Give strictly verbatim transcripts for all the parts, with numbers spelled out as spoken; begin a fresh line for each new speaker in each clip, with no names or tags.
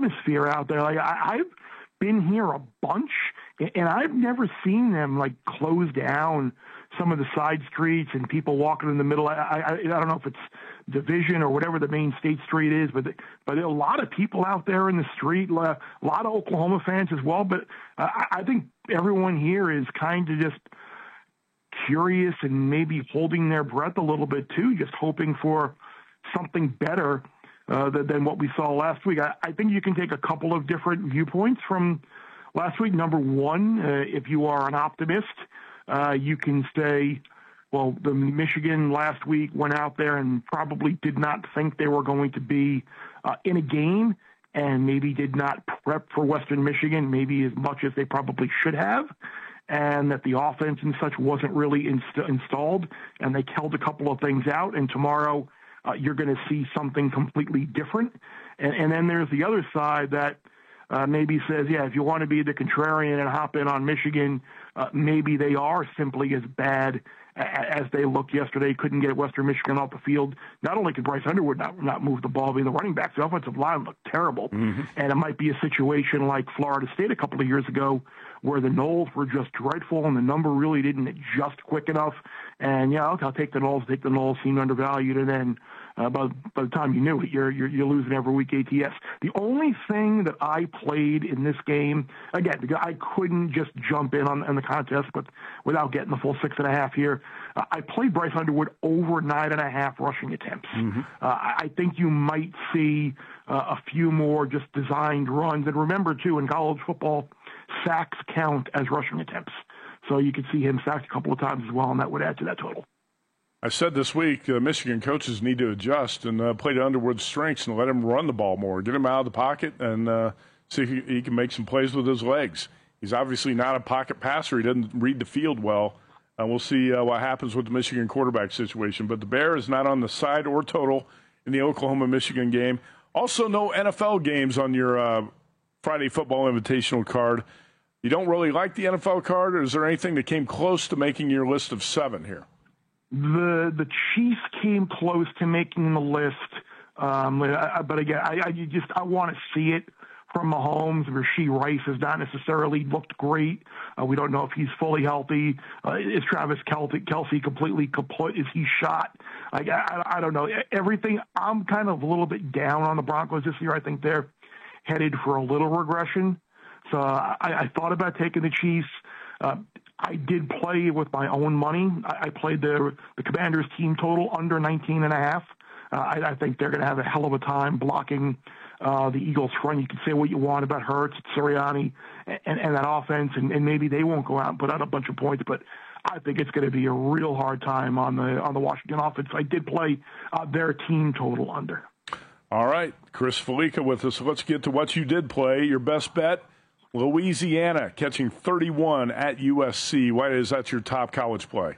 atmosphere out there. Like I, I've been here a bunch, and I've never seen them like close down some of the side streets and people walking in the middle. I, I, I don't know if it's Division or whatever the main state street is, but but a lot of people out there in the street, a lot of Oklahoma fans as well. But uh, I think everyone here is kind of just curious and maybe holding their breath a little bit too, just hoping for something better uh, than, than what we saw last week. I, I think you can take a couple of different viewpoints from last week. Number one, uh, if you are an optimist, uh, you can say, well, the Michigan last week went out there and probably did not think they were going to be uh, in a game, and maybe did not prep for Western Michigan maybe as much as they probably should have, and that the offense and such wasn't really inst- installed, and they held a couple of things out, and tomorrow uh, you're going to see something completely different. And, and then there's the other side that uh, maybe says, yeah, if you want to be the contrarian and hop in on Michigan, uh, maybe they are simply as bad as they looked yesterday. Couldn't get Western Michigan off the field. Not only could Bryce Underwood not, not move the ball, but the running backs, the offensive line looked terrible. Mm-hmm. And it might be a situation like Florida State a couple of years ago where the Noles were just dreadful and the number really didn't adjust quick enough. And, yeah, okay, I'll take the Noles, take the Noles, seemed undervalued. And then uh, by, by the time you knew it, you're, you're, you're losing every week A T S. The only thing that I played in this game, again, I couldn't just jump in on, on the contest, but without getting the full six and a half here, uh, I played Bryce Underwood over nine and a half rushing attempts. Mm-hmm. Uh, I think you might see uh, a few more just designed runs. And remember, too, in college football, sacks count as rushing attempts. So you could see him sacked a couple of times as well, and that would add to that total.
I said this week, uh, Michigan coaches need to adjust and uh, play to Underwood's strengths and let him run the ball more. Get him out of the pocket and uh, see if he, he can make some plays with his legs. He's obviously not a pocket passer. He doesn't read the field well. Uh, we'll see uh, what happens with the Michigan quarterback situation. But the Bear is not on the side or total in the Oklahoma-Michigan game. Also, no N F L games on your uh, Friday Football Invitational card. You don't really like the N F L card, or is there anything that came close to making your list of seven here?
The the Chiefs came close to making the list, um, I, but again, I, I just I want to see it from Mahomes. Rashee Rice has not necessarily looked great. Uh, we don't know if he's fully healthy. Uh, is Travis Kelce, Kelce completely complete? Is he shot? I, I, I don't know. Everything. I'm kind of a little bit down on the Broncos this year. I think they're headed for a little regression. So I, I thought about taking the Chiefs. Uh, I did play with my own money. I, I played the the Commanders team total under nineteen and a half. Uh, I, I think they're going to have a hell of a time blocking uh, the Eagles front. You can say what you want about Hurts, Sirianni, and, and that offense, and, and maybe they won't go out and put out a bunch of points, but I think it's going to be a real hard time on the on the Washington offense. I did play uh, their team total under.
All right, Chris Felica with us. Let's get to what you did play. Your best bet. Louisiana catching thirty-one at U S C. Why is that your top college play?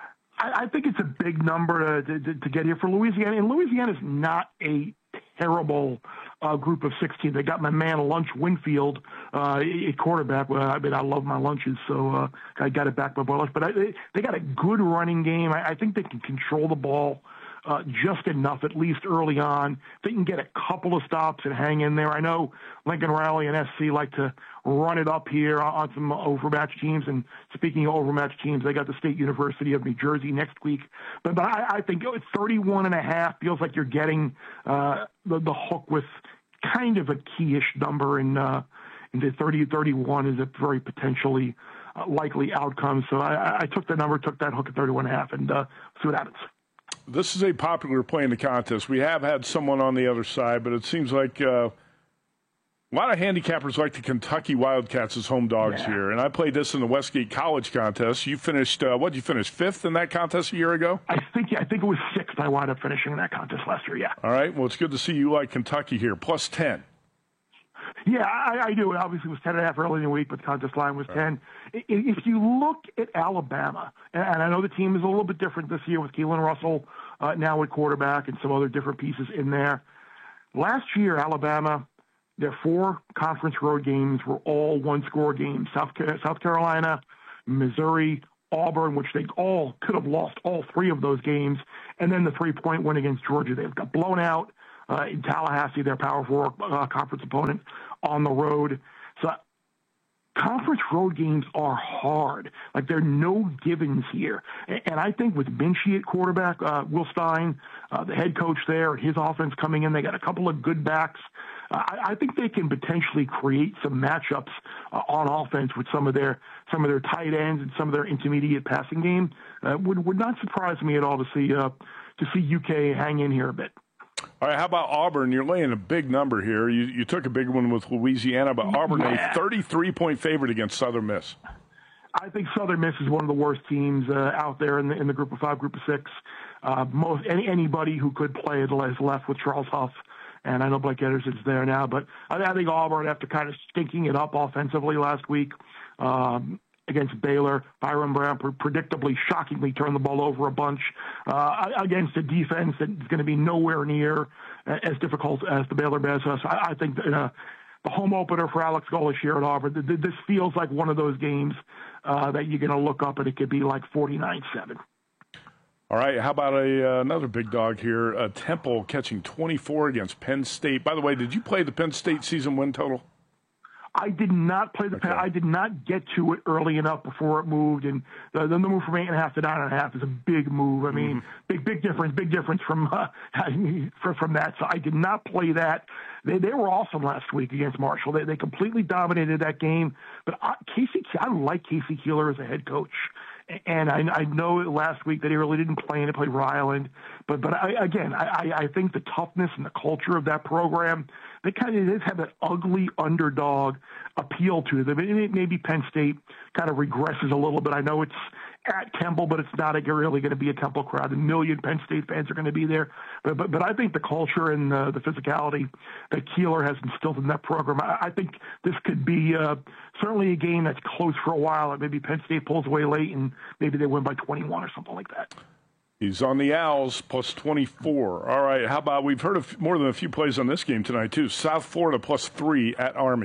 I, I think it's a big number to, to, to get here for Louisiana. And Louisiana's not a terrible uh, group of sixteen. They got my man Lunch Winfield uh, at quarterback. Well, I mean, I love my lunches, so uh, I got it back by lunch. But I, they, they got a good running game. I, I think they can control the ball Uh, just enough, at least early on. They can get a couple of stops and hang in there. I know Lincoln Riley and S C like to run it up here on some overmatched teams. And speaking of overmatched teams, they got the State University of New Jersey next week. But, but I, I think thirty-one and a half feels like you're getting uh, the, the hook with kind of a key-ish number. And uh, the thirty thirty-one is a very potentially uh, likely outcome. So I, I took the number, took that hook at thirty-one and a half, and uh, see what happens.
This is a popular play in the contest. We have had someone on the other side, but it seems like uh, a lot of handicappers like the Kentucky Wildcats as home dogs yeah. here. And I played this in the Westgate College contest. You finished, uh, what did you finish, fifth in that contest a year ago?
I think yeah, I think it was sixth. I wound up finishing in that contest last year, yeah.
All right, well, it's good to see you like Kentucky here, plus ten.
Yeah, I, I do. It obviously was ten and a half early in the week, but the contest line was ten. If you look at Alabama, and I know the team is a little bit different this year with Keelan Russell uh, now at quarterback and some other different pieces in there. Last year, Alabama, their four conference road games were all one-score games. South, South Carolina, Missouri, Auburn, which they all could have lost all three of those games, and then the three-point win against Georgia. They got blown out uh, in Tallahassee, their Power Four uh, conference opponent, on the road. So conference road games are hard. Like, there are no givens here. And I think with Minchie at quarterback, uh, Will Stein, uh, the head coach there, his offense coming in, they got a couple of good backs. Uh, I, I think they can potentially create some matchups uh, on offense with some of their some of their tight ends and some of their intermediate passing game. Uh, would would not surprise me at all to see uh, to see U K hang in here a bit.
All right, how about Auburn? You're laying a big number here. You you took a big one with Louisiana, but Auburn yeah. a thirty-three point favorite against Southern Miss.
I think Southern Miss is one of the worst teams uh, out there in the in the group of five, group of six. Uh, most any, anybody who could play is left with Charles Huff, and I know Blake Ederson's there now. But I, I think Auburn, after kind of stinking it up offensively last week um, against Baylor, Byron Brown predictably, shockingly turned the ball over a bunch uh, against a defense that is going to be nowhere near as difficult as the Baylor Bears. So I, I think that, uh, the home opener for Alex Golesh here at Auburn, this feels like one of those games uh, that you're going to look up and it could be like forty-nine seven.
All right, how about a uh, another big dog here, uh, Temple catching twenty-four against Penn State. By the way, did you play the Penn State season win total?
I did not play the okay. I did not get to it early enough before it moved, and the, the move from eight and a half to nine and a half is a big move. I mean, mm-hmm. big big difference, big difference from uh, from, from that. So I did not play that. They they were awesome last week against Marshall. They they completely dominated that game. But I, Casey, I like Casey Keeler as a head coach. And I, I know last week that he really didn't play, and he played Ryland. But but I, again, I, I think the toughness and the culture of that program, they kind of have that ugly underdog appeal to them. Maybe Penn State kind of regresses a little bit. I know it's at Temple, but it's not really going to be a Temple crowd. A million Penn State fans are going to be there. But but, but I think the culture and the, the physicality that Keeler has instilled in that program, I, I think this could be uh, certainly a game that's close for a while. And maybe Penn State pulls away late and maybe they win by twenty-one or something like that.
He's on the Owls, plus twenty-four. All right, how about, we've heard of more than a few plays on this game tonight, too. South Florida, plus three at Army.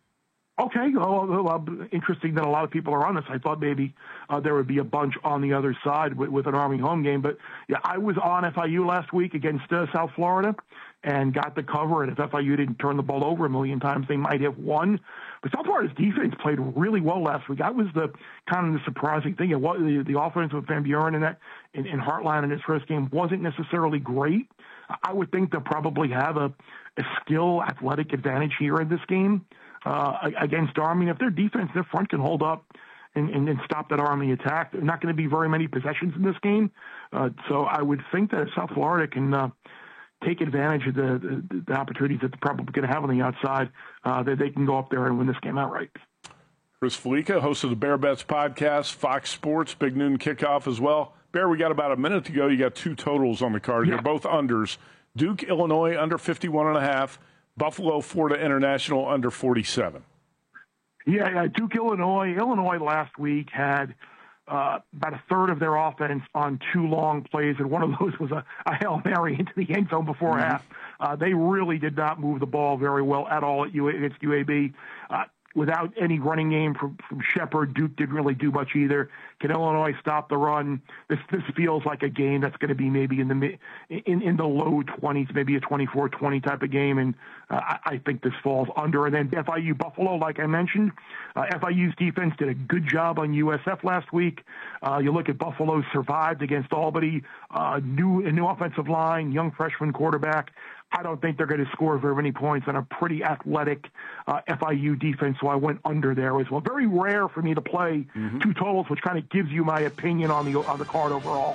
Okay, well, well, interesting that a lot of people are on this. I thought maybe uh, there would be a bunch on the other side with, with an Army home game. But, yeah, I was on F I U last week against uh, South Florida and got the cover. And if F I U didn't turn the ball over a million times, they might have won. But South Florida's defense played really well last week. That was the kind of the surprising thing. It was, the, the offense with Van Buren in that in, in Heartline in his first game wasn't necessarily great. I would think they'll probably have a, a skill athletic advantage here in this game. Uh, against Army. And if their defense, their front can hold up and, and, and stop that Army attack, there's not going to be very many possessions in this game. Uh, so I would think that if South Florida can uh, take advantage of the, the, the opportunities that they're probably going to have on the outside, uh, that they can go up there and win this game outright.
Chris Felica, host of the Bear Bets podcast, Fox Sports, Big Noon Kickoff as well. Bear, we got about a minute to go. You got two totals on the card yeah. here, both unders. Duke, Illinois, under fifty-one and a half. Buffalo, Florida International, under forty-seven.
Yeah, yeah, Duke, Illinois. Illinois last week had uh, about a third of their offense on two long plays, and one of those was a, a Hail Mary into the end zone before mm-hmm. half. Uh, they really did not move the ball very well at all at U- against U A B. Uh, without any running game from, from Shepard, Duke didn't really do much either. Can Illinois stop the run? This this feels like a game that's going to be maybe in the in in the low twenties, maybe a twenty-four twenty type of game, and uh, I, I think this falls under. And then F I U Buffalo, like I mentioned, uh, F I U's defense did a good job on U S F last week. Uh, you look at Buffalo survived against Albany, uh, new a new offensive line, young freshman quarterback. I don't think they're going to score very many points on a pretty athletic uh, F I U defense, so I went under there as well. Very rare for me to play mm-hmm. two totals, which kind of gives you my opinion on the on the card overall.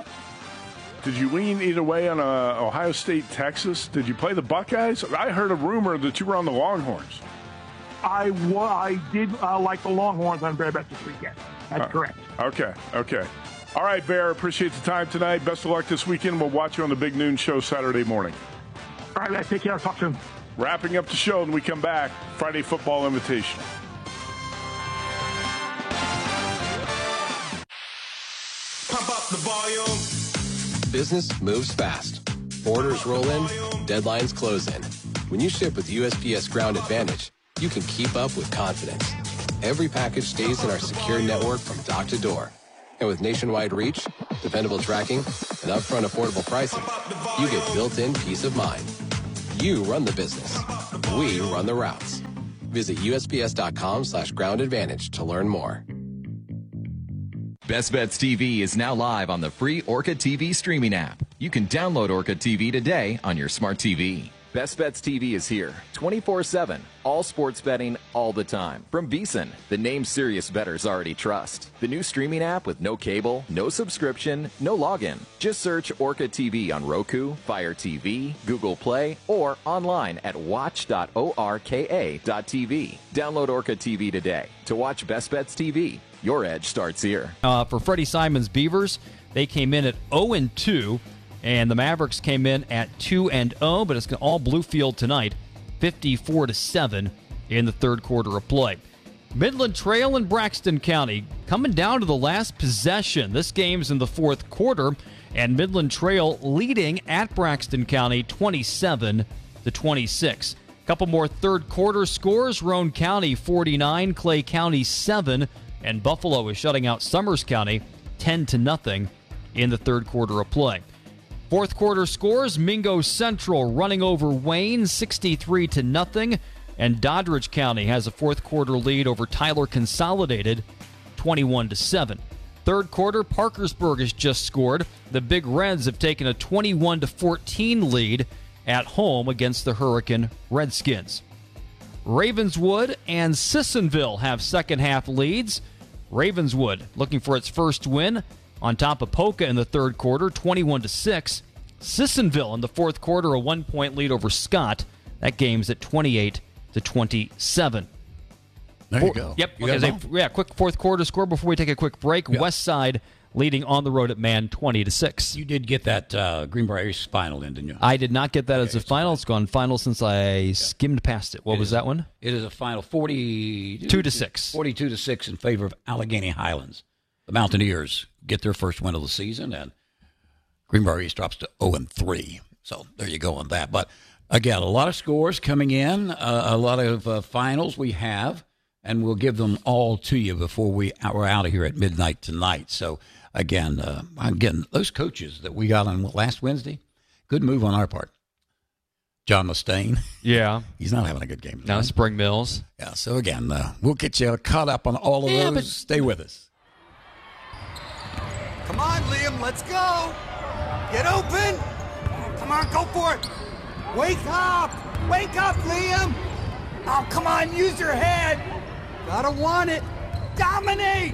Did you lean either way on uh, Ohio State, Texas? Did you play the Buckeyes? I heard a rumor that you were on the Longhorns.
I, I did uh, like the Longhorns on Bear Bets this weekend. That's uh, correct.
Okay, okay. All right, Bear, appreciate the time tonight. Best of luck this weekend. We'll watch you on the Big Noon Show Saturday morning.
All right, guys, take care. I'll talk soon.
Wrapping up the show, and we come back. Friday Football Invitational.
Pump up the volume.
Business moves fast. Orders roll in, deadlines close in. When you ship with U S P S Ground Advantage, you can keep up with confidence. Every package stays in our secure network from dock to door. And with nationwide reach, dependable tracking, and upfront affordable pricing, you get built-in peace of mind. You run the business. We run the routes. Visit U S P S dot com slash ground advantage to learn more.
Best Bets T V is now live on the free Orca T V streaming app. You can download Orca T V today on your smart T V. Best Bets T V is here, twenty-four seven, all sports betting, all the time. From VEASAN, the name serious bettors already trust. The new streaming app with no cable, no subscription, no login. Just search Orca T V on Roku, Fire T V, Google Play, or online at watch dot orka dot t v. Download Orca T V today to watch Best Bets T V. Your edge starts here.
Uh, for Freddie Simon's Beavers, they came in at oh and two. And the Mavericks came in at two and oh, but it's all Bluefield tonight, fifty-four to seven in the third quarter of play. Midland Trail and Braxton County coming down to the last possession. This game's in the fourth quarter, and Midland Trail leading at Braxton County twenty-seven to twenty-six. A couple more third quarter scores. Roane County forty-nine, Clay County seven, and Buffalo is shutting out Summers County ten to nothing in the third quarter of play. Fourth quarter scores, Mingo Central running over Wayne sixty-three to nothing, and Doddridge County has a fourth quarter lead over Tyler Consolidated twenty-one to seven. Third quarter, Parkersburg has just scored. The Big Reds have taken a twenty-one to fourteen lead at home against the Hurricane Redskins. Ravenswood and Sissonville have second half leads. Ravenswood looking for its first win on top of Polka in the third quarter, twenty-one to six. Sissonville in the fourth quarter, a one-point lead over Scott. That game's at twenty-eight to twenty-seven.
There
Four,
you go.
Yep.
You
Okay, so, yeah, quick fourth quarter score before we take a quick break.
Yeah.
West Side leading on the road at Man twenty to six.
You did get that uh, Greenbrier East final in, didn't you?
I did not get that
Okay,
as a
it's
final. It's gone final since I skimmed past it. What
It
was
is-
that one?
It is a final forty-two
Two to six.
forty-two to six in favor of Allegheny Highlands. The Mountaineers get their first win of the season, and Greenbrier East drops to oh and three. So there you go on that. But again, a lot of scores coming in, uh, a lot of uh, finals we have, and we'll give them all to you before we we're out of here at midnight tonight. So again, uh, again, those coaches that we got on last Wednesday, good move on our part. John Mustaine,
Yeah.
he's not having a good game.
Now
tonight.
Spring Mills.
Yeah. So again, uh, we'll get you caught up on all of
Yeah,
those.
but-
Stay with us.
Come on, Liam, let's go. Get open. Come on, go for it. Wake up. Wake up, Liam. Oh, come on, use your head. Gotta want it. Dominate.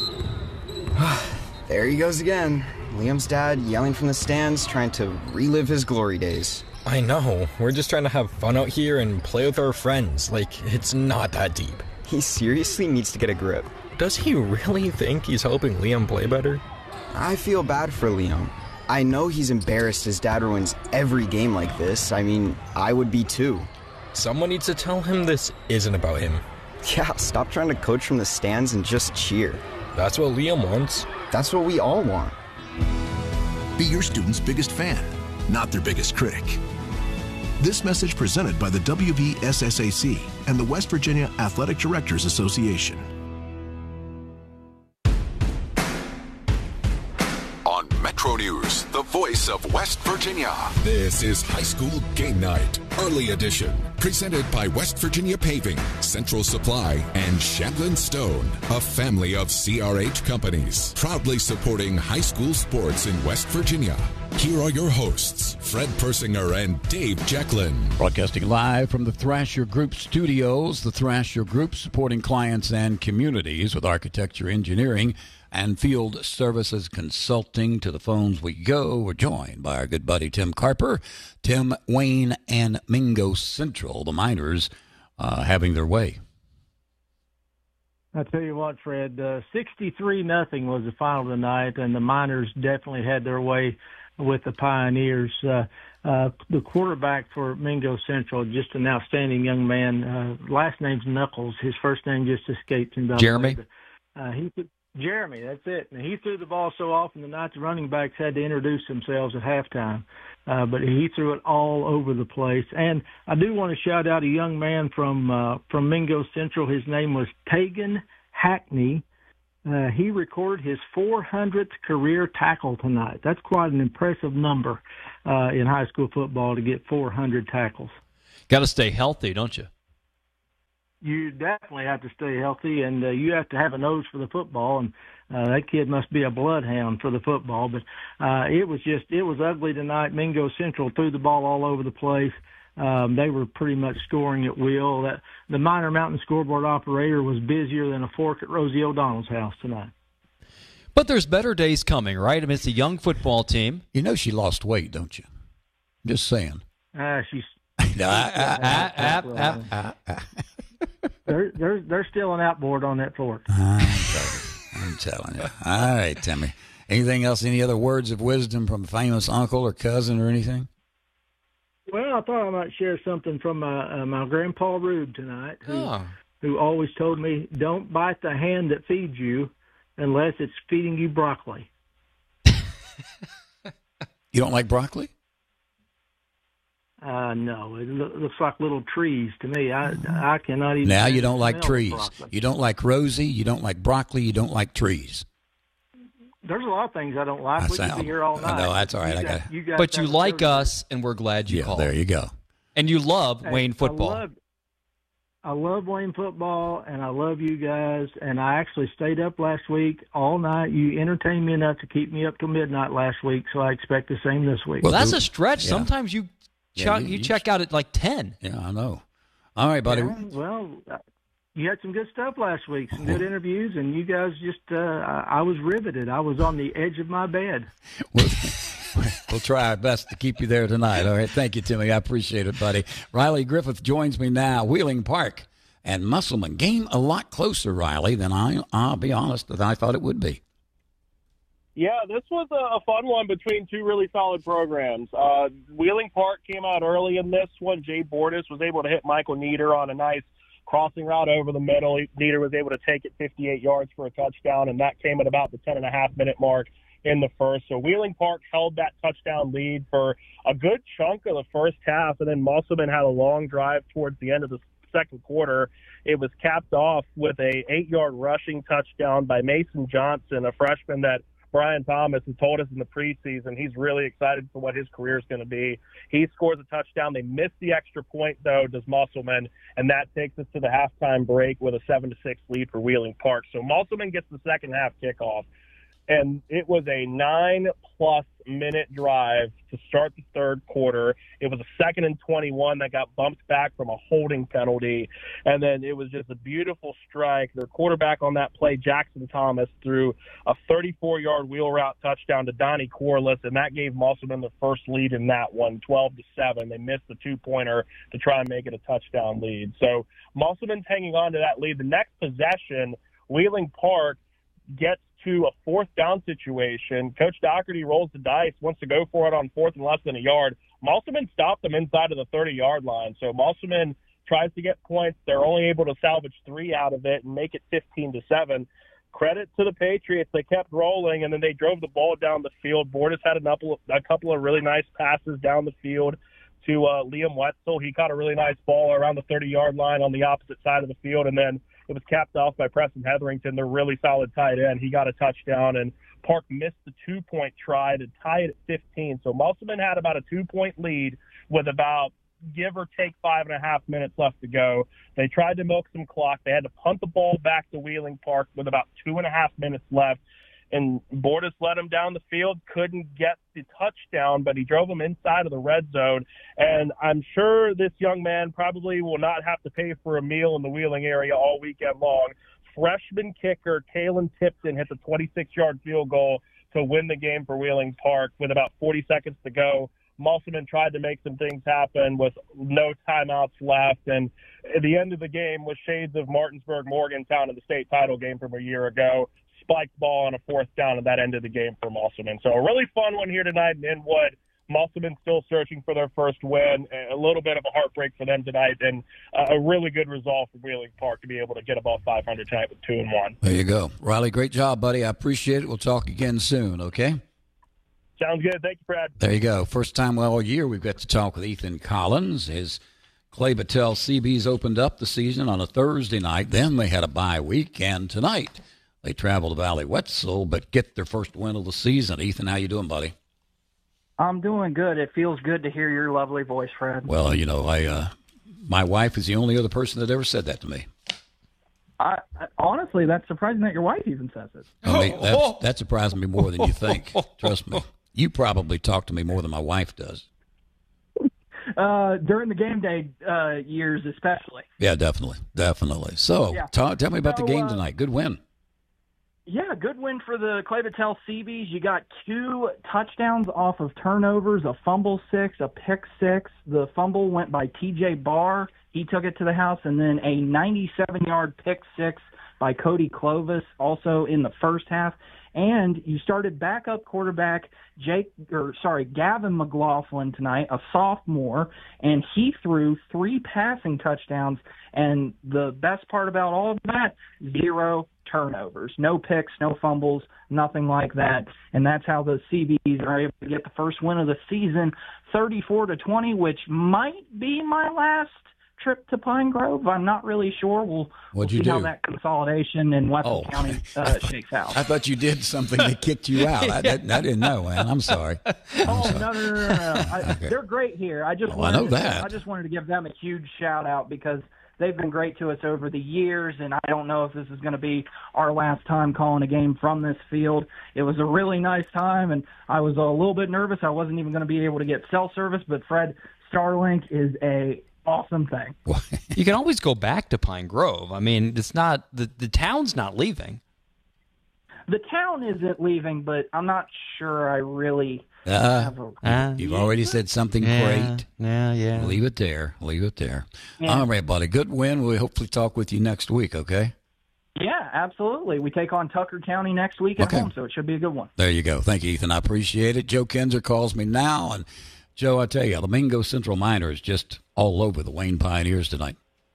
There he goes again. Liam's dad yelling from the stands, trying to relive his glory days.
I know. We're just trying to have fun out here and play with our friends. Like, it's not that deep.
He seriously needs to get a grip.
Does he really think he's helping Liam play better?
I feel bad for Liam. I know he's embarrassed his dad ruins every game like this. I mean, I would be too.
Someone needs to tell him this isn't about him.
Yeah, stop trying to coach from the stands and just cheer.
That's what Liam wants.
That's what we all want.
Be your student's biggest fan, not their biggest critic. This message presented by the W V S S A C and the West Virginia Athletic Directors Association.
On Metro News, the voice of West Virginia.
This is High School Game Night, Early Edition, presented by West Virginia Paving, Central Supply, and Shandlin Stone, a family of C R H companies, proudly supporting high school sports in West Virginia. Here are your hosts, Fred Persinger and Dave Jacklin.
Broadcasting live from the Thrasher Group studios, the Thrasher Group supporting clients and communities with architecture, engineering, and field services consulting. To the phones we go. We're joined by our good buddy Tim Carper, Tim, Wayne, and Mingo Central, the Miners uh, having their way.
I tell you what, Fred, uh, sixty-three nothing was the final tonight, and the Miners definitely had their way with the Pioneers. Uh, uh, the quarterback for Mingo Central, just an outstanding young man. Uh, last name's Knuckles. His first name just escaped him.
Jeremy?
Uh, he Jeremy, that's it. And he threw the ball so often the night the running backs had to introduce themselves at halftime. Uh, but he threw it all over the place. And I do want to shout out a young man from uh, from Mingo Central. His name was Pagan Hackney. Uh, he recorded his four hundredth career tackle tonight. That's quite an impressive number uh, in high school football to get four hundred tackles.
Got to stay healthy, don't you?
You definitely have to stay healthy, and uh, you have to have a nose for the football, and uh, that kid must be a bloodhound for the football. But uh, it was just, it was ugly tonight. Mingo Central threw the ball all over the place. Um, they were pretty much scoring at will. That the Minor Mountain scoreboard operator was busier than a fork at Rosie O'Donnell's house tonight.
But there's better days coming, right? I mean, it's a young football team.
You know she lost weight, don't you? Just saying.
Uh, she's...
no, I, I, I, I, I, I.
There, there's, there's still an outboard on that fork.
I'm telling you. I'm telling you. All right, Timmy. Anything else, any other words of wisdom from a famous uncle or cousin or anything?
Well, I thought I might share something from my, uh, my grandpa Rube tonight, who,
Oh.
who always told me, don't bite the hand that feeds you unless it's feeding you broccoli.
You don't like broccoli?
Uh, no, it lo- looks like little trees to me. I I cannot even.
Now you don't like
smell
trees.
broccoli.
You don't like Rosie. You don't like broccoli. You don't like trees.
There's a lot of things I don't like.
I
we
sound-
could be here all night.
No, that's all right.
You
I
got-
got-
you guys
But you
have a
like
service.
us, and we're glad you
Yeah,
called.
there you go.
And you love
Hey,
Wayne football.
I love, I love Wayne football, and I love you guys. And I actually stayed up last week all night. You entertained me enough to keep me up till midnight last week, so I expect the same this week.
Well, that's a stretch.
Yeah.
Sometimes you
Yeah,
check,
you-
you,
you-
check out at like ten.
Yeah, I know. All right, buddy.
Yeah, well, uh, you had some good stuff last week, some good interviews, and you guys just, uh, I, I was riveted. I was on the edge of my bed.
We'll, we'll try our best to keep you there tonight. All right. Thank you, Timmy. I appreciate it, buddy. Riley Griffith joins me now. Wheeling Park and Musselman. Game a lot closer, Riley, than I, I'll be honest, than I thought it would be.
Yeah, this was a, a fun one between two really solid programs. Uh, Wheeling Park came out early in this one. Jay Bordas was able to hit Michael Nieder on a nice crossing route over the middle. Nieder was able to take it fifty-eight yards for a touchdown, and that came at about the ten and a half minute mark in the first. So Wheeling Park held that touchdown lead for a good chunk of the first half, and then Musselman had a long drive towards the end of the second quarter. It was capped off with a eight-yard rushing touchdown by Mason Johnson, a freshman that Brian Thomas has told us in the preseason he's really excited for what his career is going to be. He scores a touchdown. They missed the extra point, though, does Musselman, and that takes us to the halftime break with a seven to six lead for Wheeling Park. So Musselman gets the second half kickoff, and it was a nine-plus minute drive to start the third quarter. It was a second and twenty-one that got bumped back from a holding penalty, and then it was just a beautiful strike. Their quarterback on that play, Jackson Thomas, threw a thirty-four-yard wheel route touchdown to Donnie Corliss, and that gave Musselman the first lead in that one, twelve to seven. They missed the two-pointer to try and make it a touchdown lead. So Musselman's hanging on to that lead. The next possession, Wheeling Park gets to a fourth down situation. Coach Doherty rolls the dice, wants to go for it on fourth and less than a yard. Musselman stopped them inside of the thirty-yard line. So Musselman tries to get points. They're only able to salvage three out of it and make it fifteen to seven. Credit to the Patriots. They kept rolling, and then they drove the ball down the field. Bordas had a couple of, a couple of really nice passes down the field to uh, Liam Wetzel. He caught a really nice ball around the thirty-yard line on the opposite side of the field, and then it was capped off by Preston Hetherington, their really solid tight end. He got a touchdown, and Park missed the two-point try to tie it at fifteen. So Musselman had about a two-point lead with about, give or take, five and a half minutes left to go. They tried to milk some clock. They had to punt the ball back to Wheeling Park with about two and a half minutes left. And Bordas led him down the field, couldn't get the touchdown, but he drove him inside of the red zone. And I'm sure this young man probably will not have to pay for a meal in the Wheeling area all weekend long. Freshman kicker Kalen Tipton hit the twenty-six-yard field goal to win the game for Wheeling Park with about forty seconds to go. Musselman tried to make some things happen with no timeouts left. And at the end of the game was shades of Martinsburg Morgantown in the state title game from a year ago. Spiked ball on a fourth down at that end of the game for Musselman. So a really fun one here tonight in Inwood. Musselman still searching for their first win. A little bit of a heartbreak for them tonight, and a really good result for Wheeling Park to be able to get above five hundred tonight with two and one.
There you go. Riley, great job, buddy. I appreciate it. We'll talk again soon, okay?
Sounds good. Thank you, Brad.
There you go. First time all year we've got to talk with Ethan Collins. His Clay Battelle C Bs opened up the season on a Thursday night. Then they had a bye week, and tonight They travel to Valley Wetzel, but get their first win of the season. Ethan, how you doing, buddy?
I'm doing good. It feels good to hear your lovely voice, Fred.
Well, you know, I uh, my wife is the only other person that ever said that to me.
I, I honestly, that's surprising that your wife even says it.
I mean, that, that surprised me more than you think. Trust me. You probably talk to me more than my wife does.
Uh, during the game day uh, years, especially.
Yeah, definitely, definitely. So,
Yeah.
ta- tell me about
So,
the game
uh,
tonight. Good win.
Yeah, good win for the Clay Battelle Seabees. You got two touchdowns off of turnovers, a fumble six, a pick six. The fumble went by T J Barr. He took it to the house, and then a ninety-seven-yard pick six by Cody Clovis, also in the first half. And you started backup quarterback Jake, or sorry, Gavin McLaughlin tonight, a sophomore, and he threw three passing touchdowns. And the best part about all of that, zero turnovers, no picks, no fumbles, nothing like that. And that's how the C Bs are able to get the first win of the season, thirty-four to twenty, which might be my last trip to Pine Grove. I'm not really sure. We'll, we'll
What'd you
see how
do?
that consolidation in Wetzel
Oh.
County uh, shakes out.
I thought you did something that kicked you out. I, that, I didn't know, man. I'm sorry. I'm
Oh
sorry.
no, no, no, no! no. I,
Okay.
They're great here. I just
Oh, I
wanted
know
to,
that.
I just wanted to give them a huge shout out because they've been great to us over the years, and I don't know if this is going to be our last time calling a game from this field. It was a really nice time, and I was a little bit nervous. I wasn't even going to be able to get cell service, but Fred, Starlink is a awesome thing.
You can always go back to Pine Grove. I mean, it's not the the town's not leaving.
The town isn't leaving, but I'm not sure I really
Uh,
have a
Uh,
you've already said something
yeah,
great.
Yeah, yeah.
Leave it there. Leave it there.
Yeah.
All right, buddy. Good win. We'll hopefully talk with you next week, okay?
Yeah, absolutely. We take on Tucker County next week at
Okay.
home, so it should be a good one.
There you go. Thank you, Ethan. I appreciate it. Joe Kinzer calls me now. And, Joe, I tell you, the Mingo Central Miners just all over the Wayne Pioneers tonight.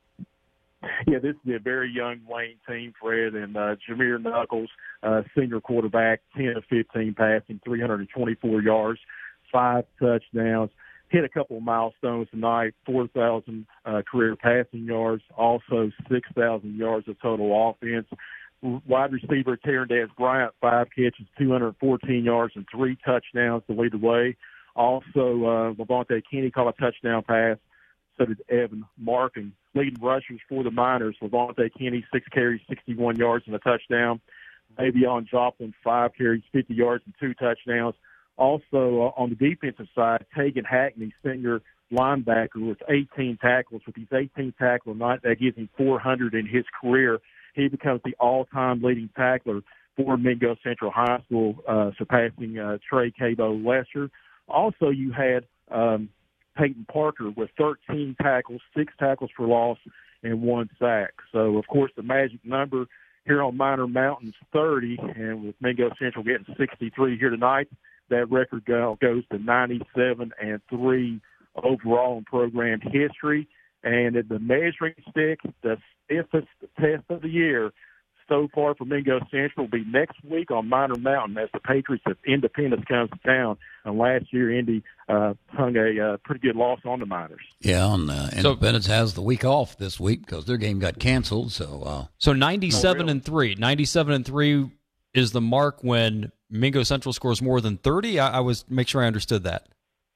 Yeah, this is a very young Wayne team, Fred, and uh, Jameer Knuckles, uh, senior quarterback, ten of fifteen passing, three hundred twenty-four yards, five touchdowns, hit a couple of milestones tonight, four thousand uh, career passing yards, also six thousand yards of total offense. Wide receiver Terrendez Bryant, five catches, two hundred fourteen yards, and three touchdowns to lead the way. Also, uh, Levante Kenny caught a touchdown pass. So did Evan Markin. Leading rushers for the Miners, Levante Kenny, six carries, sixty-one yards, and a touchdown. Davion Joplin, five carries, fifty yards, and two touchdowns. Also, uh, on the defensive side, Tegan Hackney, senior linebacker, with eighteen tackles. With his eighteen tackle night, that gives him four hundred in his career. He becomes the all-time leading tackler for Mingo Central High School, uh, surpassing uh, Trey Cabo Lesher. Also, you had um, Peyton Parker with thirteen tackles, six tackles for loss, and one sack. So, of course, the magic number here on Minor Mountain's thirty, and with Mingo Central getting sixty-three here tonight, that record go, goes to ninety-seven and three overall in program history. And at the measuring stick, the stiffest test of the year so far for Mingo Central will be next week on Minor Mountain as the Patriots of Independence comes to town. And last year, Indy uh, hung a uh, pretty good loss on the Miners.
Yeah, and uh, Independence has the week off this week because their game got canceled. So, uh,
So ninety-seven and three. ninety-seven and three is the mark when Mingo Central scores more than thirty. I, I was make sure I understood that.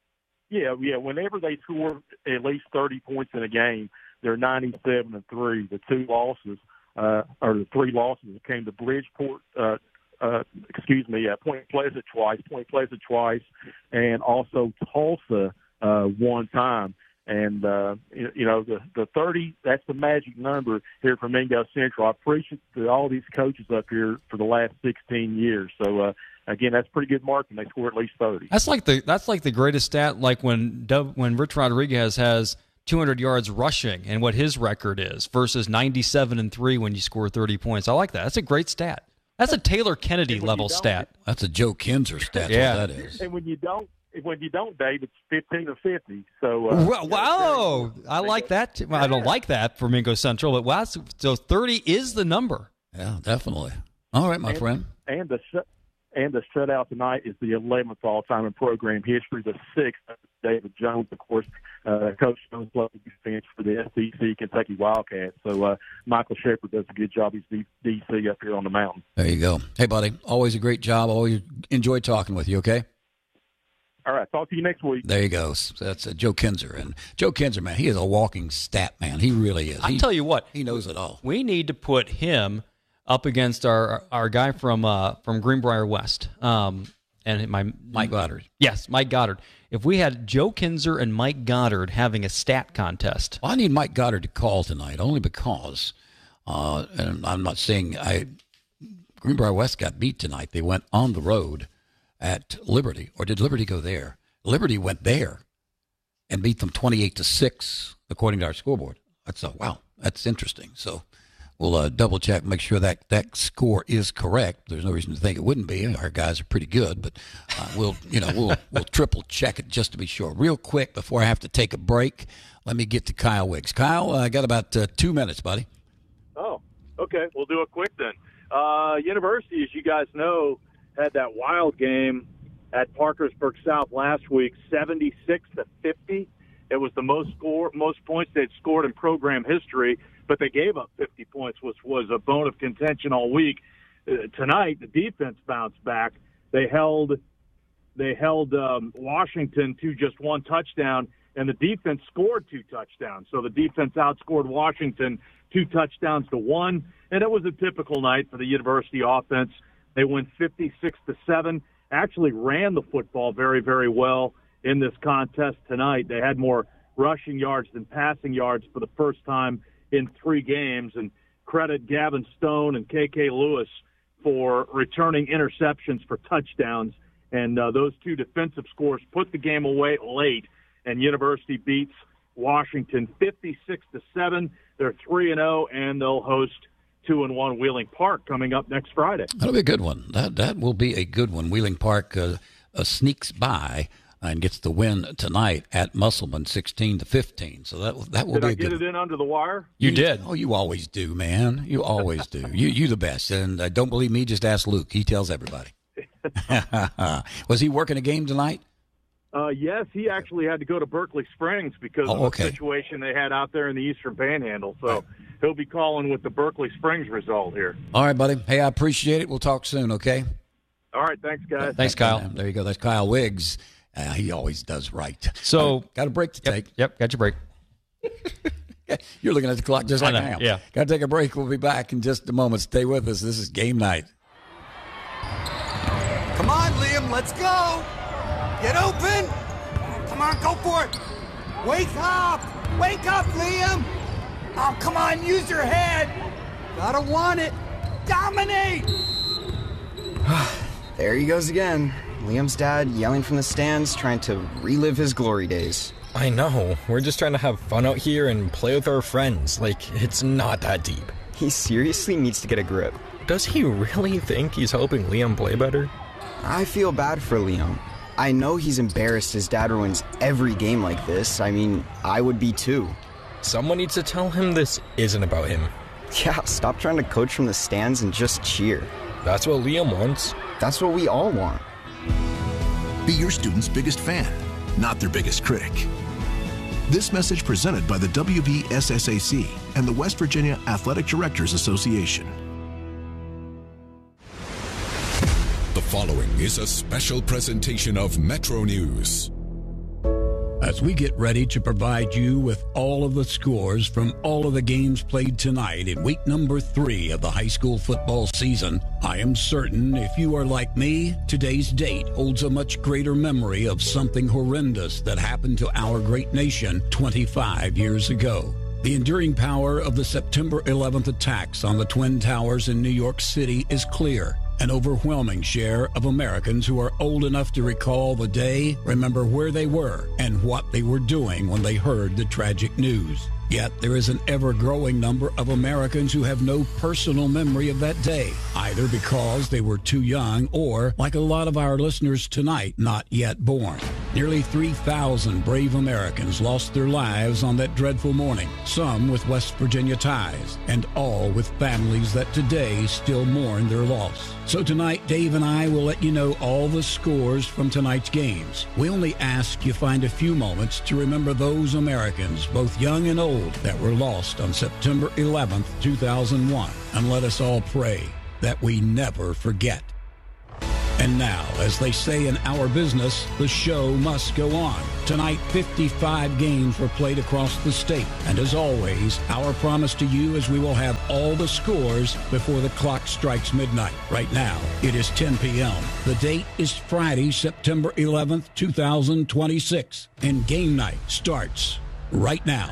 Yeah, yeah. Whenever they score at least thirty points in a game, they're ninety-seven and three. The two losses, uh, or the three losses, came to Bridgeport. Uh, uh, excuse me, uh, Point Pleasant twice, Point Pleasant twice, and also Tulsa uh, one time. And uh, you, you know the the thirty. That's the magic number here for Mingo Central. I appreciate the, all these coaches up here for the last sixteen years. So. Uh, Again, that's a pretty good mark when they score at least thirty.
That's like the that's like the greatest stat. Like when Dub, when Rich Rodriguez has two hundred yards rushing and what his record is versus ninety-seven and three when you score thirty points. I like that. That's a great stat. That's a Taylor Kennedy level stat.
That's a Joe Kinzer stat.
Yeah,
what that is.
And when you don't, when you don't, Dave, it's fifteen or fifty. So uh,
wow, wow. I like that. Well, I don't like that for Mingo Central, but wow, so thirty is the number.
Yeah, definitely. All right, my
and,
friend.
And the and the shutout tonight is the eleventh all-time in program history, the sixth. David Jones, of course, uh, Coach Jones played defense for the S E C Kentucky Wildcats. So uh, Michael Shepard does a good job. He's D C up here on the mountain.
There you go. Hey, buddy, always a great job. Always enjoy talking with you, okay?
All right, talk to you next week.
There you go. So that's uh, Joe Kinzer. And Joe Kinzer, man, he is a walking stat man. He really is.
I
he,
tell you what.
He knows it all.
We need to put him up against our our guy from uh, from Greenbrier West. Um, and my
Mike Goddard.
Yes, Mike Goddard. If we had Joe Kinzer and Mike Goddard having a stat contest.
Well, I need Mike Goddard to call tonight only because, uh, and I'm not saying I Greenbrier West got beat tonight. They went on the road at Liberty, or did Liberty go there? Liberty went there and beat them twenty-eight to six, according to our scoreboard. That's a, wow, that's interesting. So we'll uh, double check, make sure that that score is correct. There's no reason to think it wouldn't be. Our guys are pretty good, but uh, we'll, you know, we'll we'll triple check it just to be sure. Real quick before I have to take a break, let me get to Kyle Wiggs. Kyle, I uh, got about uh, two minutes, buddy.
Oh, okay. We'll do it quick then. Uh, University, as you guys know, had that wild game at Parkersburg South last week, seventy-six to fifty. It was the most score, most points they'd scored in program history, but they gave up fifty points, which was a bone of contention all week. Uh, tonight, the defense bounced back. They held, they held um, Washington to just one touchdown, and the defense scored two touchdowns. So the defense outscored Washington two touchdowns to one, and it was a typical night for the University offense. They went fifty-six to seven, actually ran the football very, very well in this contest tonight. They had more rushing yards than passing yards for the first time in three games, and credit Gavin Stone and K K Lewis for returning interceptions for touchdowns. And uh, those two defensive scores put the game away late, and University beats Washington fifty-six to seven. They're three and oh, and they'll host two and one Wheeling Park coming up next Friday.
That'll be a good one. That that will be a good one. Wheeling Park uh, uh, sneaks by and gets the win tonight at Musselman, sixteen to fifteen. So that that will
Did
be
I
a good.
get it in under the wire?
You did.
Oh, you always do, man. You always do. You you the best. And uh, don't believe me? Just ask Luke. He tells everybody. Was he working a game tonight?
Uh, yes, he actually had to go to Berkeley Springs because
Oh,
of
okay.
the situation they had out there in the Eastern Panhandle. So he'll be calling with the Berkeley Springs result here.
All right, buddy. Hey, I appreciate it. We'll talk soon, okay?
All right, thanks, guys.
Thanks, Kyle.
There you go. That's Kyle Wiggs. Uh, he always does right.
So
uh, got a break to
yep,
take.
Yep, got your break.
You're looking at the clock just like I,
I know,
am.
yeah.
Got to take a break. We'll be back in just a moment. Stay with us. This is Game Night.
Come on, Liam, let's go. Get open. Come on, go for it. Wake up. Wake up, Liam. Oh, come on, use your head. Gotta want it. Dominate.
There he goes again. Liam's dad yelling from the stands, trying to relive his glory days.
I know. We're just trying to have fun out here and play with our friends. Like, it's not that deep.
He seriously needs to get a grip.
Does he really think he's helping Liam play better?
I feel bad for Liam. I know he's embarrassed his dad ruins every game like this. I mean, I would be too.
Someone needs to tell him this isn't about him.
Yeah, stop trying to coach from the stands and just cheer.
That's what Liam wants.
That's what we all want.
Be your student's biggest fan, not their biggest critic. This message presented by the W V S S A C and the West Virginia Athletic Directors Association.
The following is a special presentation of Metro News.
As we get ready to provide you with all of the scores from all of the games played tonight in week number three of the high school football season, I am certain if you are like me, today's date holds a much greater memory of something horrendous that happened to our great nation twenty-five years ago. The enduring power of the September eleventh attacks on the Twin Towers in New York City is clear. An overwhelming share of Americans who are old enough to recall the day remember where they were and what they were doing when they heard the tragic news. Yet there is an ever-growing number of Americans who have no personal memory of that day, either because they were too young or, like a lot of our listeners tonight, not yet born. Nearly three thousand brave Americans lost their lives on that dreadful morning, some with West Virginia ties, and all with families that today still mourn their loss. So tonight, Dave and I will let you know all the scores from tonight's games. We only ask you find a few moments to remember those Americans, both young and old, that were lost on September eleventh, two thousand one. And let us all pray that we never forget. And now, as they say in our business, the show must go on. Tonight, fifty-five games were played across the state. And as always, our promise to you is we will have all the scores before the clock strikes midnight. Right now, it is ten p.m. The date is Friday, September eleventh, two thousand twenty-six. And game night starts right now.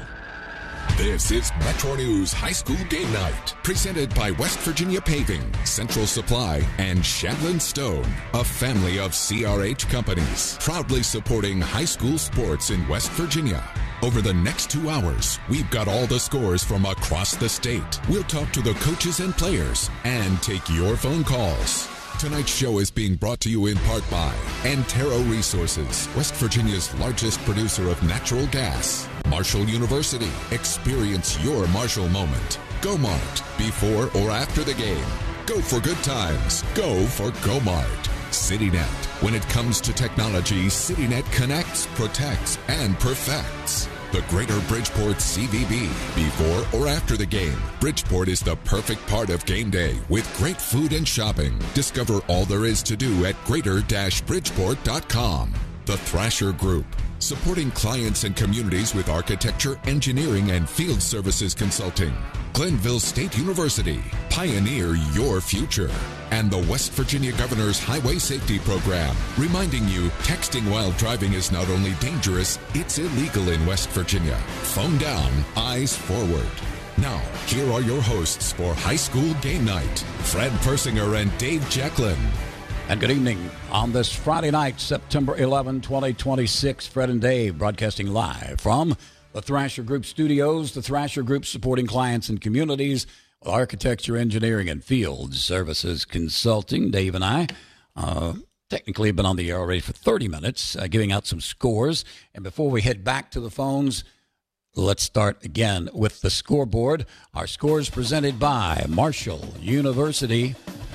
This is Metro News High School Game Night, presented by West Virginia Paving, Central Supply, and Shandlin Stone, a family of C R H companies, proudly supporting high school sports in West Virginia. Over the next two hours, we've got all the scores from across the state. We'll talk to the coaches and players and take your phone calls. Tonight's show is being brought to you in part by Antero Resources, West Virginia's largest producer of natural gas. Marshall University. Experience your Marshall moment. Go Mart. Before or after the game. Go for good times. Go for Go Mart. CityNet. When it comes to technology, CityNet connects, protects, and perfects. The Greater Bridgeport C V B. Before or after the game, Bridgeport is the perfect part of game day with great food and shopping. Discover all there is to do at greater bridgeport dot com. The Thrasher Group. Supporting clients and communities with architecture, engineering, and field services consulting. Glenville State University. Pioneer your future. And the West Virginia Governor's Highway Safety Program, reminding you texting while driving is not only dangerous, it's illegal in West Virginia. Phone down, eyes forward. Now, here are your hosts for High School Game Night, Fred Persinger and Dave Jacklin.
And good evening on this Friday night, September eleventh, twenty twenty-six. Fred and Dave broadcasting live from the Thrasher Group studios. The Thrasher Group supporting clients and communities with architecture, engineering, and field services consulting. Dave and I uh, technically have been on the air already for thirty minutes, uh, giving out some scores. And before we head back to the phones, let's start again with the scoreboard. Our scores presented by Marshall University.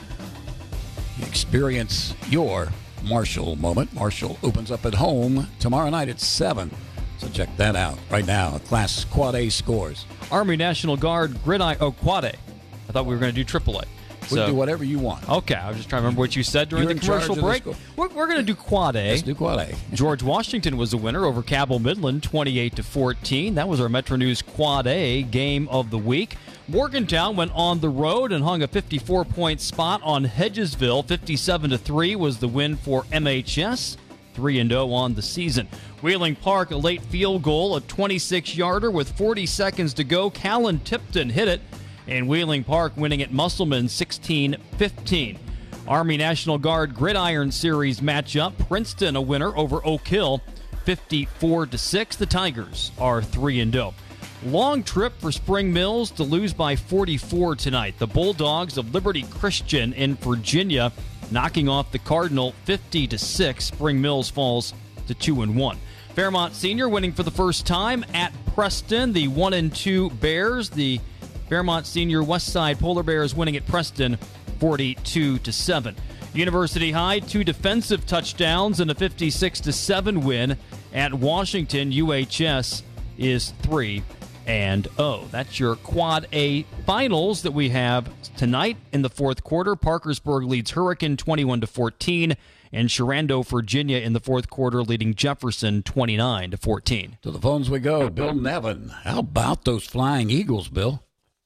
Experience your Marshall moment. Marshall opens up at home tomorrow night at seven. So check that out right now. Class Quad A scores.
Army National Guard Gridiron. Oh, Quad A. I thought we were going to do Triple A.
We so, do whatever you want.
Okay, I was just trying to remember what you said during
You're
the commercial break. The we're we're going to do Quad A.
Let's do Quad A.
George Washington was the winner over Cabell Midland, twenty-eight to fourteen. That was our Metro News Quad A game of the week. Morgantown went on the road and hung a fifty-four point spot on Hedgesville. fifty-seven to three was the win for M H S. three and oh on the season. Wheeling Park, a late field goal, a twenty-six yarder with forty seconds to go. Callan Tipton hit it, and Wheeling Park winning at Musselman sixteen fifteen. Army National Guard Gridiron Series matchup. Princeton a winner over Oak Hill, fifty-four to six. The Tigers are three and oh. Long trip for Spring Mills to lose by forty-four tonight. The Bulldogs of Liberty Christian in Virginia knocking off the Cardinal fifty to six. Spring Mills falls to two and one. Fairmont Senior winning for the first time at Preston. The one and two Bears. The Fairmont Senior Westside Polar Bears winning at Preston forty-two to seven. University High, two defensive touchdowns and a fifty-six to seven win at Washington. U H S is three and oh. That's your Quad A finals that we have tonight in the fourth quarter. Parkersburg leads Hurricane twenty-one to fourteen, and Sharando, Virginia in the fourth quarter leading Jefferson twenty-nine to fourteen.
To the phones we go. Bill Nevin. How about those Flying Eagles, Bill?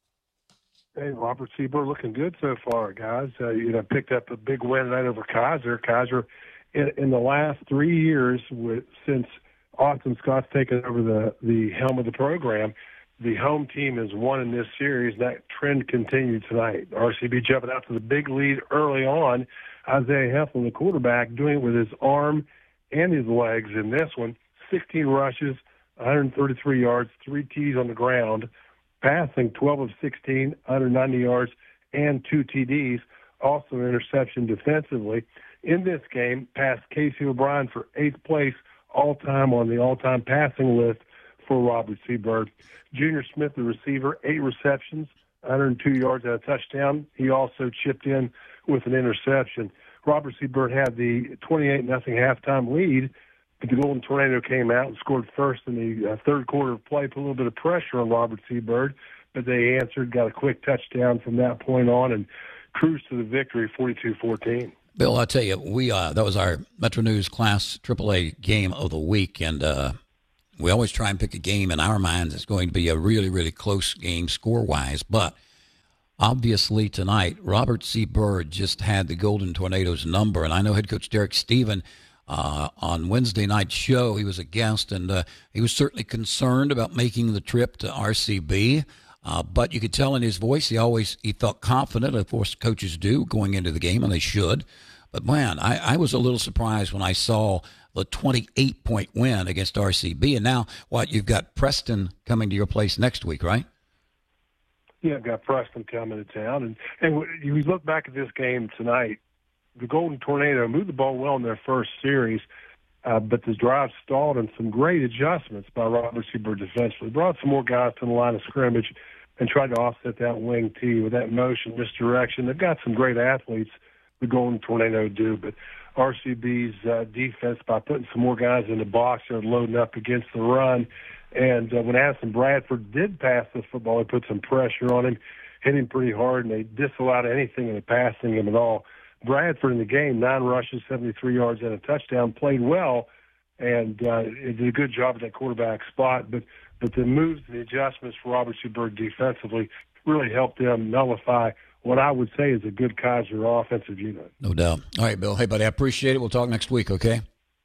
Hey, Robert Seaboard looking good so far, guys. Uh, you know, picked up a big win tonight over Kaiser. Kaiser, in, in the last three years, with, since Austin Scott's taken over the, the helm of the program, the home team has won in this series. That trend continued tonight. R C B jumping out to the big lead early on. Isaiah Heffel, the quarterback, doing it with his arm and his legs in this one. sixteen rushes, one hundred thirty-three yards, three T's on the ground. Passing twelve of sixteen, one hundred ninety yards, and two T Ds. Also an interception defensively. In this game, passed Casey O'Brien for eighth place all-time on the all-time passing list for Robert C. Byrd. Junior Smith, the receiver, eight receptions, one hundred two yards and a touchdown. He also chipped in with an interception. Robert C. Byrd had the twenty-eight nothing halftime lead, but the Golden Tornado came out and scored first in the uh, third quarter of play, put a little bit of pressure on Robert C. Byrd, but they answered, got a quick touchdown from that point on, and cruised to the victory, forty-two fourteen.
Bill, I tell you, we uh, that was our Metro News Class triple A game of the week, and uh, we always try and pick a game in our minds that's going to be a really, really close game score-wise. But obviously tonight, Robert C. Byrd just had the Golden Tornadoes number, and I know head coach Derek Stephen uh, on Wednesday night's show, he was a guest, and uh, he was certainly concerned about making the trip to R C B. Uh, but you could tell in his voice he always he felt confident. Of course, coaches do going into the game, and they should. But, man, I, I was a little surprised when I saw the twenty-eight point win against R C B. And now, what, you've got Preston coming to your place next week, right?
Yeah, I've got Preston coming to town. And, and when you look back at this game tonight, the Golden Tornado moved the ball well in their first series, uh, but the drive stalled, and some great adjustments by Robert C. Byrd defensively. Brought some more guys to the line of scrimmage and tried to offset that wing T with that motion, misdirection. They've got some great athletes, the Golden Tornado do, but R C B's uh, defense, by putting some more guys in the box, they're loading up against the run. And uh, when Addison Bradford did pass the football, they put some pressure on him, hit him pretty hard, and they disallowed anything in the passing him at all. Bradford in the game, nine rushes, seventy-three yards and a touchdown, played well, and uh, did a good job at that quarterback spot. But but the moves and the adjustments for Robert C. Byrd defensively really helped them nullify what I would say is a good Kaiser offensive unit.
No doubt. All right, Bill. Hey, buddy, I appreciate it. We'll talk next week, okay?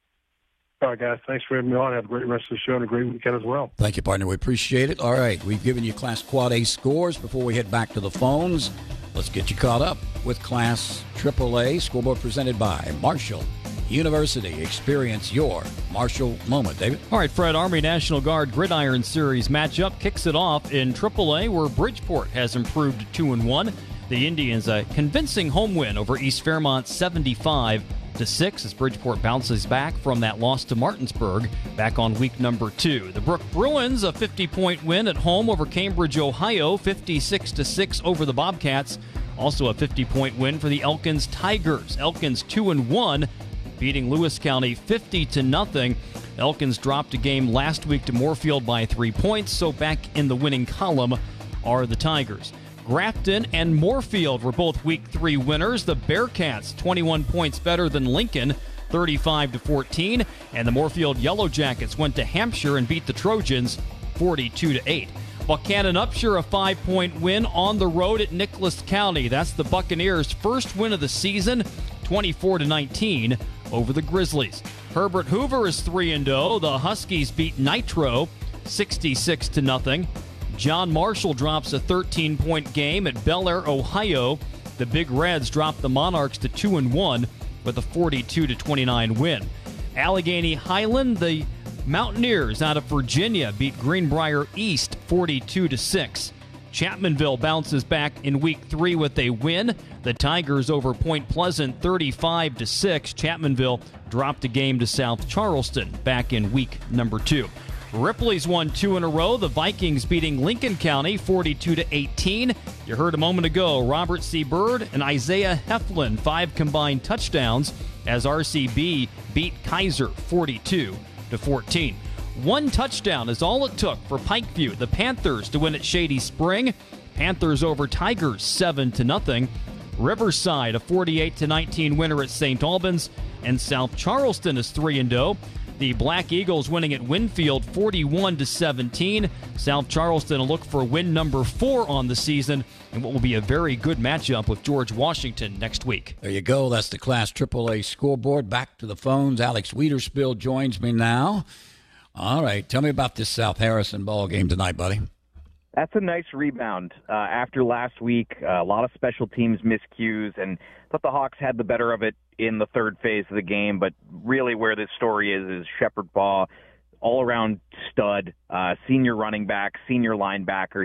All right, guys. Thanks for having me on. Have a great rest of the show and a great weekend as well.
Thank you, partner. We appreciate it. All right, we've given you Class Quad A scores. Before we head back to the phones, let's get you caught up with Class triple A scoreboard presented by Marshall University. Experience your Marshall moment, David.
All right, Fred, Army National Guard Gridiron Series matchup kicks it off in triple A, where Bridgeport has improved to two and one. The Indians a convincing home win over East Fairmont, seventy-five to six, as Bridgeport bounces back from that loss to Martinsburg back on week number two. The Brook Bruins a fifty point win at home over Cambridge, Ohio, fifty-six to six over the Bobcats. Also a fifty point win for the Elkins Tigers. Elkins two and one, beating Lewis County fifty to nothing. Elkins dropped a game last week to Moorfield by three points, so back in the winning column are the Tigers. Grafton and Moorfield were both week three winners. The Bearcats twenty-one points better than Lincoln, thirty-five to fourteen, and the Moorfield Yellow Jackets went to Hampshire and beat the Trojans forty-two to eight. Buchanan Upshur a five point win on the road at Nicholas County. That's the Buccaneers' first win of the season, twenty-four to nineteen over the Grizzlies. Herbert Hoover is three and oh. The Huskies beat Nitro sixty-six to nothing. John Marshall drops a thirteen point game at Bel Air, Ohio. The Big Reds drop the Monarchs to two and one with a forty-two to twenty-nine win. Allegheny Highland, the Mountaineers out of Virginia, beat Greenbrier East forty-two to six. Chapmanville bounces back in week three with a win. The Tigers over Point Pleasant thirty-five to six. Chapmanville dropped a game to South Charleston back in week number two. Ripley's won two in a row. The Vikings beating Lincoln County forty-two to eighteen. You heard a moment ago, Robert C. Byrd and Isaiah Heflin, five combined touchdowns as R C B beat Kaiser forty-two to fourteen. One touchdown is all it took for Pikeview, the Panthers, to win at Shady Spring. Panthers over Tigers seven to nothing. Riverside a forty-eight to nineteen winner at Saint Albans, and South Charleston is three and oh. The Black Eagles winning at Winfield forty-one to seventeen. South Charleston a look for win number four on the season, and what will be a very good matchup with George Washington next week.
There you go. That's the Class triple A scoreboard. Back to the phones. Alex Wiederspiel joins me now. All right. Tell me about this South Harrison ball game tonight, buddy.
That's a nice rebound uh, after last week. Uh, a lot of special teams miscues, and I thought the Hawks had the better of it in the third phase of the game. But really where this story is, is Shepard Baugh, all-around stud, uh, senior running back, senior linebacker. He was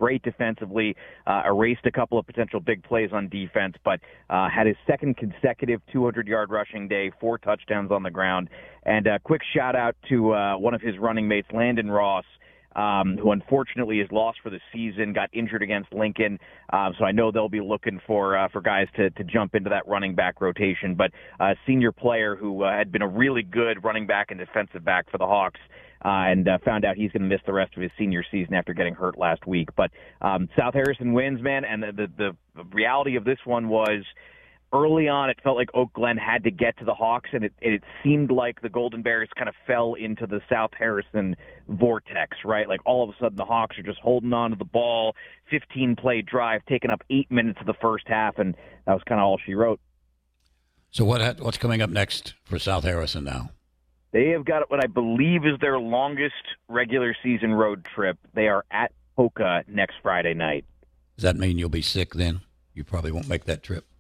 great defensively, uh, erased a couple of potential big plays on defense, but uh, had his second consecutive two hundred yard rushing day, four touchdowns on the ground. And a quick shout out to uh, one of his running mates, Landon Ross, Um, who unfortunately is lost for the season, got injured against Lincoln. Um, so I know they'll be looking for uh, for guys to, to jump into that running back rotation. But a uh, senior player who uh, had been a really good running back and defensive back for the Hawks, uh, and uh, found out he's going to miss the rest of his senior season after getting hurt last week. But um, South Harrison wins, man, and the, the, the reality of this one was, early on, it felt like Oak Glen had to get to the Hawks, and it, it seemed like the Golden Bears kind of fell into the South Harrison vortex, right? Like all of a sudden the Hawks are just holding on to the ball, fifteen-play drive, taking up eight minutes of the first half, and that was kind of all she wrote.
So what what's coming up next for South Harrison now?
They have got what I believe is their longest regular season road trip. They are at Hoka next Friday night.
Does that mean you'll be sick then? You probably won't make that trip.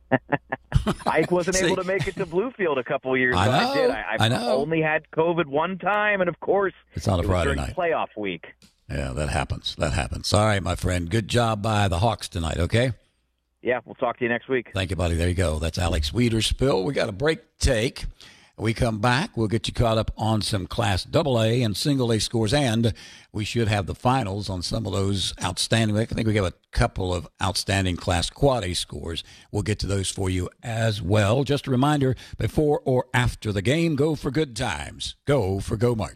I wasn't able to make it to Bluefield a couple of years ago.
I know,
I did. I,
I know.
only had COVID one time, and of course,
it's on a
it
Friday
was
night.
Playoff week.
Yeah, that happens. That happens. All right, my friend. Good job by the Hawks tonight, okay?
Yeah, we'll talk to you next week.
Thank you, buddy. There you go. That's Alex Wiederspiel. We got a break to take. When we come back, we'll get you caught up on some Class double A and Single A scores, and we should have the finals on some of those outstanding. I think we have a couple of outstanding Class Quad A scores. We'll get to those for you as well. Just a reminder, before or after the game, go for good times. Go for GoMart.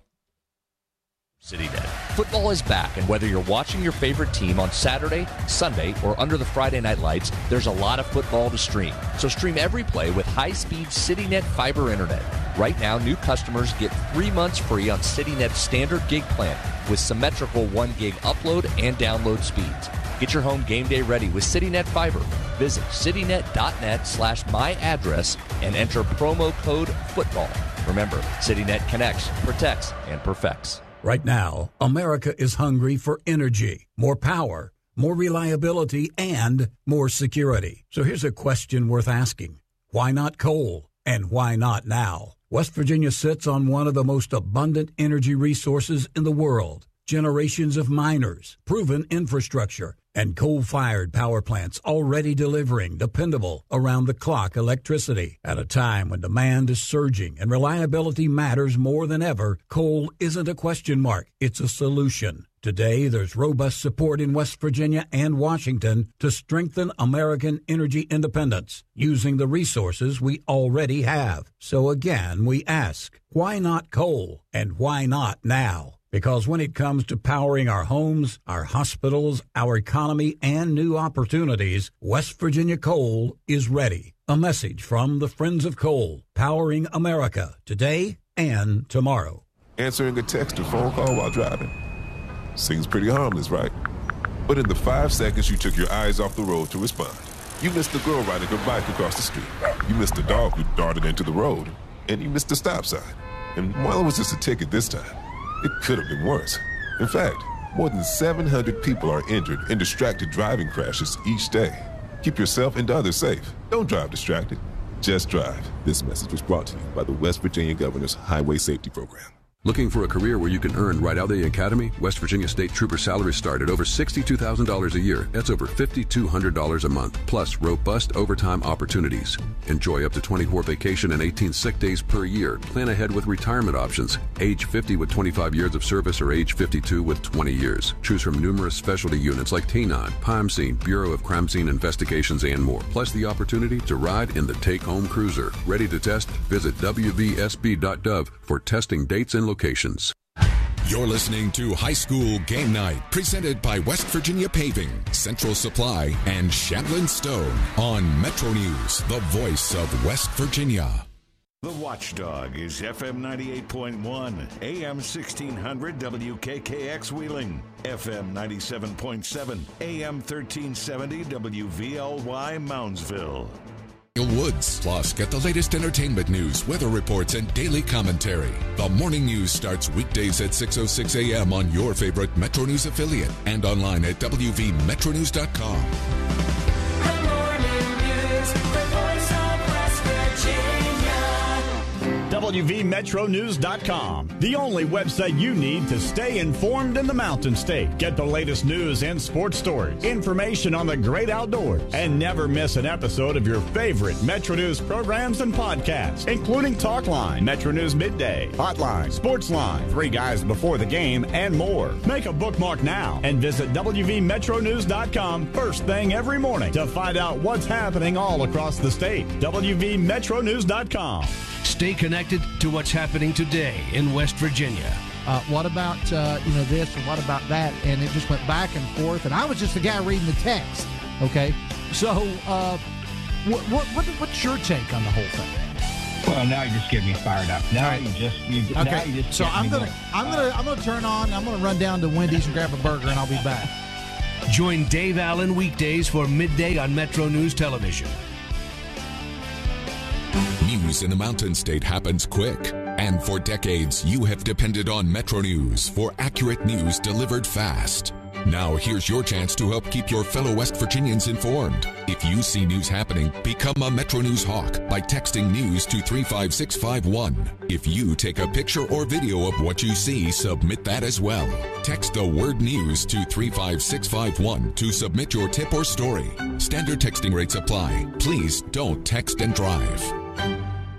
CityNet. Football is back, and whether you're watching your favorite team on Saturday, Sunday, or under the Friday night lights, there's a lot of football to stream. So stream every play with high-speed CityNet fiber internet. Right now, new customers get three months free on CityNet's standard gig plan with symmetrical one gig upload and download speeds. Get your home game day ready with CityNet Fiber. Visit citynet.net slash my address and enter promo code FOOTBALL. Remember, CityNet connects, protects, and perfects.
Right now, America is hungry for energy, more power, more reliability, and more security. So here's a question worth asking. Why not coal? And why not now? West Virginia sits on one of the most abundant energy resources in the world. Generations of miners, proven infrastructure, and coal-fired power plants already delivering dependable, around-the-clock electricity. At a time when demand is surging and reliability matters more than ever, coal isn't a question mark, it's a solution. Today, there's robust support in West Virginia and Washington to strengthen American energy independence using the resources we already have. So again, we ask, why not coal? And why not now? Because when it comes to powering our homes, our hospitals, our economy, and new opportunities, West Virginia Coal is ready. A message from the Friends of Coal, powering America today and tomorrow.
Answering a text or phone call while driving. Seems pretty harmless, right? But in the five seconds you took your eyes off the road to respond, you missed the girl riding her bike across the street. You missed the dog who darted into the road. And you missed the stop sign. And while it was just a ticket this time, it could have been worse. In fact, more than seven hundred people are injured in distracted driving crashes each day. Keep yourself and others safe. Don't drive distracted. Just drive. This message was brought to you by the West Virginia Governor's Highway Safety Program.
Looking for a career where you can earn right out of the academy? West Virginia State Trooper salaries start at over sixty-two thousand dollars a year. That's over five thousand two hundred dollars a month, plus robust overtime opportunities. Enjoy up to twenty-four vacation and eighteen sick days per year. Plan ahead with retirement options. Age fifty with twenty-five years of service or age fifty-two with twenty years. Choose from numerous specialty units like T nine, Crime Scene, Bureau of Crime Scene Investigations, and more. Plus the opportunity to ride in the take-home cruiser. Ready to test? Visit w v s b dot gov for testing dates and locations. Locations.
You're listening to High School Game Night, presented by West Virginia Paving, Central Supply, and Shandlin Stone on Metro News, the voice of West Virginia.
The Watchdog is F M ninety-eight point one, A M sixteen hundred W K K X Wheeling, F M ninety-seven point seven, A M thirteen seventy W V L Y Moundsville.
Woods. Plus, get the latest entertainment news, weather reports, and daily commentary. The morning news starts weekdays at six oh six a m on your favorite Metro News affiliate and online at w v metro news dot com.
The morning news, the voice of West Virginia.
W
W V Metro News dot com, the only website you need to stay informed in the Mountain State. Get the latest news and sports stories, information on the great outdoors, and never miss an episode of your favorite Metro News programs and podcasts, including Talkline, Metro News Midday, Hotline, Sportsline, Three Guys Before the Game, and more. Make a bookmark now and visit W V Metro News dot com first thing every morning to find out what's happening all across the state. W V Metro News dot com.
Stay connected to what's happening today in West Virginia.
Uh, what about uh, you know this and what about that? And it just went back and forth. And I was just the guy reading the text. Okay, so uh, what, what, what what's your take on the whole thing?
Well, now you just get me fired up. Now
right.
you just you,
okay.
Now you just
so I'm gonna
going.
I'm gonna I'm gonna turn on. I'm gonna run down to Wendy's and grab a burger, and I'll be back.
Join Dave Allen weekdays for midday on Metro News Television.
News in the Mountain State happens quick. And for decades, you have depended on Metro News for accurate news delivered fast. Now here's your chance to help keep your fellow West Virginians informed. If you see news happening, become a Metro News Hawk by texting news to three five six five one. If you take a picture or video of what you see, submit that as well. Text the word news to three five six five one to submit your tip or story. Standard texting rates apply. Please don't text and drive.